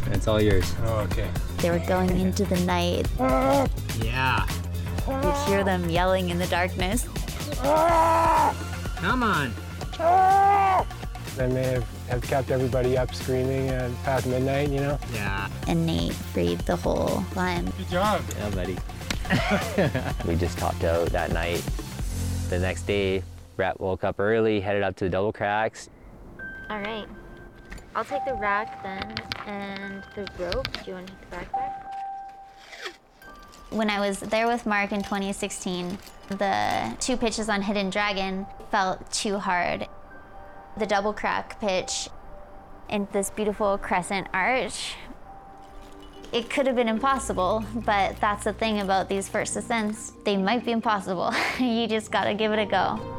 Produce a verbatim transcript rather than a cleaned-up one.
It's all yours. Oh, okay. They were going into the night. Yeah. You'd hear them yelling in the darkness. Come on. They may have, have kept everybody up screaming uh, past midnight, you know? Yeah. And Nate freed the whole climb. Good job. Yeah, buddy. We just topped out that night. The next day, Rhett woke up early, headed up to the double cracks. All right. I'll take the rack then, and the rope. Do you want to take the rack back? When I was there with Mark in twenty sixteen, the two pitches on Hidden Dragon felt too hard. The double crack pitch and this beautiful crescent arch, it could have been impossible, but that's the thing about these first ascents. They might be impossible. You just gotta give it a go.